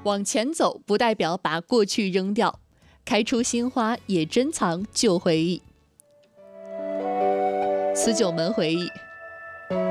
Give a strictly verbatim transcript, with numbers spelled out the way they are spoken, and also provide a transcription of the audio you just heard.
往前走不代表把过去扔掉，开出新花也珍藏旧回忆。辞九门回忆。